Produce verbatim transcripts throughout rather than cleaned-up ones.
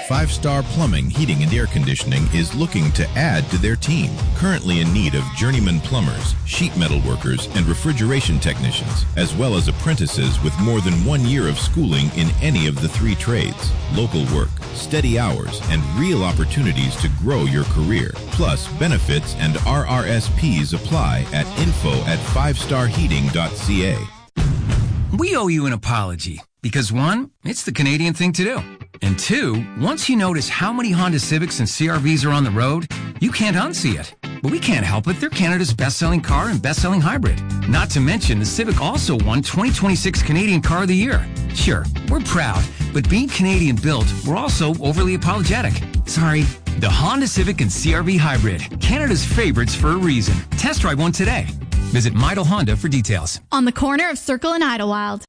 Five Star Plumbing, Heating, and Air Conditioning is looking to add to their team. Currently in need of journeyman plumbers, sheet metal workers, and refrigeration technicians, as well as apprentices with more than one year of schooling in any of the three trades. Local work, steady hours, and real opportunities to grow your career. Plus, benefits and R R S Ps apply at info at five star heating dot c a. We owe you an apology because, one, it's the Canadian thing to do. And two, once you notice how many Honda Civics and C R Vs are on the road, you can't unsee it. But we can't help it. They're Canada's best-selling car and best-selling hybrid. Not to mention, the Civic also won twenty twenty-six Canadian Car of the Year. Sure, we're proud, but being Canadian-built, we're also overly apologetic. Sorry. The Honda Civic and C R V Hybrid, Canada's favorites for a reason. Test drive one today. Visit Midel Honda for details. On the corner of Circle and Idlewild.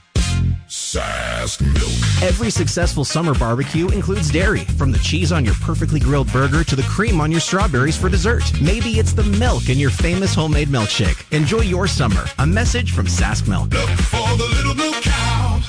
Sask Milk. Every successful summer barbecue includes dairy, from the cheese on your perfectly grilled burger to the cream on your strawberries for dessert. Maybe it's the milk in your famous homemade milkshake. Enjoy your summer. A message from Sask Milk. Milk for the little milk cow.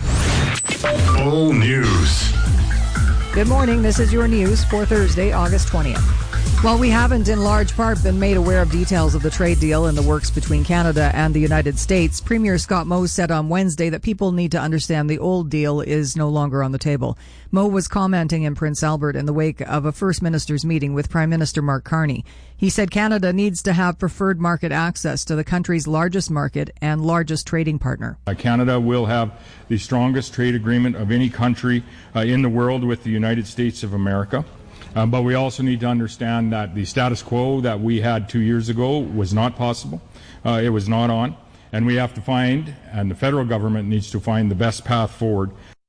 Full news. Good morning. This is your news for Thursday, August twentieth. While we haven't in large part been made aware of details of the trade deal in the works between Canada and the United States, Premier Scott Moe said on Wednesday that people need to understand the old deal is no longer on the table. Moe was commenting in Prince Albert in the wake of a First Minister's meeting with Prime Minister Mark Carney. He said Canada needs to have preferred market access to the country's largest market and largest trading partner. Uh, Canada will have the strongest trade agreement of any country uh, in the world with the United States of America. Um, but we also need to understand that the status quo that we had two years ago was not possible. Uh, it was not on. And we have to find, and the federal government needs to find, the best path forward.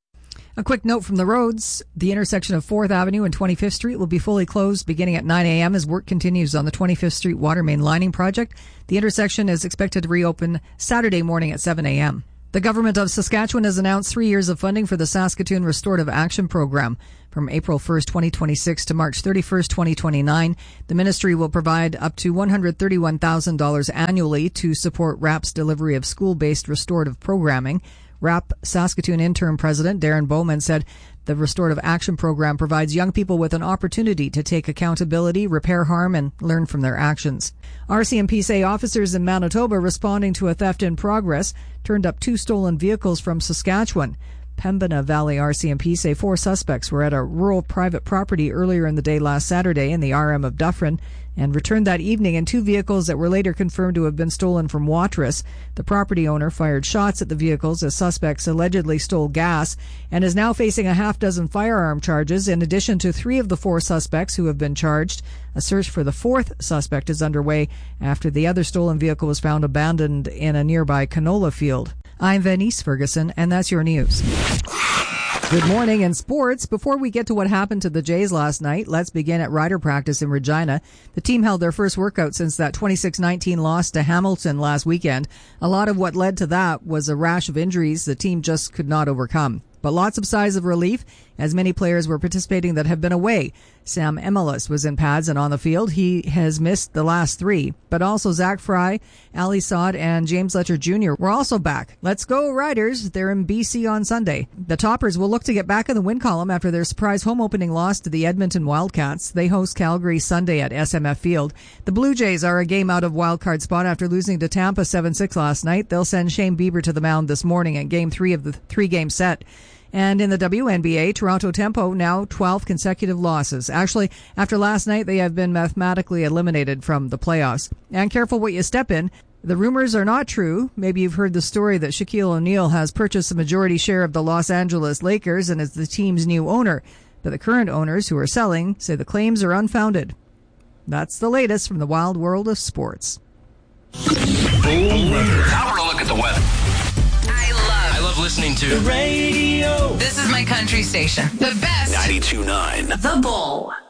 A quick note from the roads. The intersection of fourth Avenue and twenty-fifth Street will be fully closed beginning at nine a.m. as work continues on the twenty-fifth Street water main lining project. The intersection is expected to reopen Saturday morning at seven a.m. The government of Saskatchewan has announced three years of funding for the Saskatoon Restorative Action Program. From April first, twenty twenty-six to March thirty-first, twenty twenty-nine, the ministry will provide up to one hundred thirty-one thousand dollars annually to support R A P's delivery of school-based restorative programming. R A P Saskatoon interim president Darren Bowman said the Restorative Action Program provides young people with an opportunity to take accountability, repair harm, and learn from their actions. R C M P say officers in Manitoba responding to a theft in progress turned up two stolen vehicles from Saskatchewan. Pembina Valley R C M P say four suspects were at a rural private property earlier in the day last Saturday in the R M of Dufferin and returned that evening in two vehicles that were later confirmed to have been stolen from Watrous. The property owner fired shots at the vehicles as suspects allegedly stole gas and is now facing a half dozen firearm charges in addition to three of the four suspects who have been charged. A search for the fourth suspect is underway after the other stolen vehicle was found abandoned in a nearby canola field. I'm Venice Ferguson, and that's your news. Good morning. In sports, before we get to what happened to the Jays last night, let's begin at Rider practice in Regina. The team held their first workout since that twenty-six nineteen loss to Hamilton last weekend. A lot of what led to that was a rash of injuries the team just could not overcome. But lots of sighs of relief as many players were participating that have been away. Sam Emilus was in pads and on the field. He has missed the last three. But also Zach Fry, Ali Saad, and James Letcher Junior were also back. Let's go Riders. They're in B C on Sunday. The Toppers will look to get back in the win column after their surprise home opening loss to the Edmonton Wildcats. They host Calgary Sunday at S M F Field. The Blue Jays are a game out of wildcard spot after losing to Tampa seven six last night. They'll send Shane Bieber to the mound this morning at game three of the three-game set. And in the W N B A, Toronto Tempo now twelve consecutive losses. Actually, after last night, they have been mathematically eliminated from the playoffs. And careful what you step in. The rumors are not true. Maybe you've heard the story that Shaquille O'Neal has purchased a majority share of the Los Angeles Lakers and is the team's new owner. But the current owners who are selling say the claims are unfounded. That's the latest from the wild world of sports. Now we're going to look at the weather. I love listening to the radio. This is my country station. The best. ninety-two point nine The Bull.